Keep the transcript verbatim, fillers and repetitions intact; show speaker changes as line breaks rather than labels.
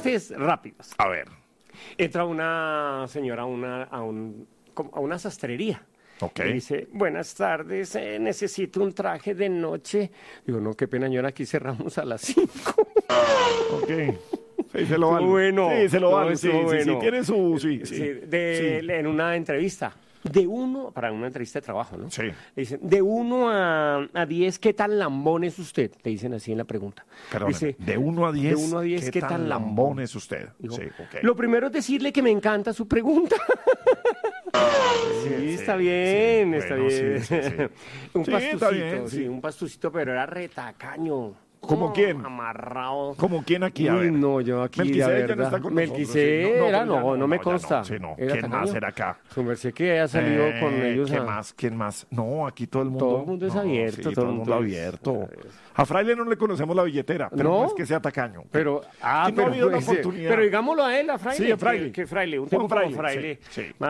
chistes rápidos.
A ver.
Entra una señora a una, a un, a una sastrería.
Ok.
Y dice, buenas tardes, eh, necesito un traje de noche. Digo, no, qué pena, señora, aquí cerramos a las cinco.
Ok. Sí, se lo vale.
Bueno.
Sí, se lo
No,
vale. Sí,
estuvo
sí, sí,
bueno.
tiene su... Sí,
Sí,
sí.
de,
Sí.
En una entrevista. De uno, para una entrevista de trabajo, ¿no?
Sí.
Le dicen, de uno a, a diez, ¿qué tan lambón es usted? Le dicen así en la pregunta.
Perdóneme,
Dice,
de uno a diez,
de uno a diez,
¿qué,
¿qué
tan,
tan
lambón
lambón
es usted?
Digo,
Sí, ok.
Lo primero es decirle que me encanta su pregunta. Sí, está
sí,
bien,
sí.
está
Bueno,
bien.
sí, sí, sí.
Un
Sí,
pastucito,
está bien,
sí,
sí.
un pastucito, pero era retacaño.
¿Cómo
No,
quién?
Amarrado.
¿Cómo quién aquí? A
Uy,
ver.
no, yo aquí,
Melquisede
la
ya no
verdad.
está con
Melquisede
nosotros, sí.
era,
pero
no,
ya
no, me
ya
consta.
Sí, no.
Era
¿Quién más
tacaño.
era acá?
Su merced que ha salido
Eh,
con ellos.
¿Qué
a-
más? ¿Quién más? No, aquí todo el mundo.
Todo el mundo es
no,
abierto,
sí,
todo el mundo es-
abierto. A Fraile no le conocemos la billetera, pero no,
¿No?
es que sea tacaño.
Pero, ah,
que no ha
pero,
habido la
pues, eh,
oportunidad.
pero digámoslo a él, a Fraile.
Sí, a Fraile.
Que, que Fraile, un
Juan
tipo como
Fraile,
Fraile.
sí, sí.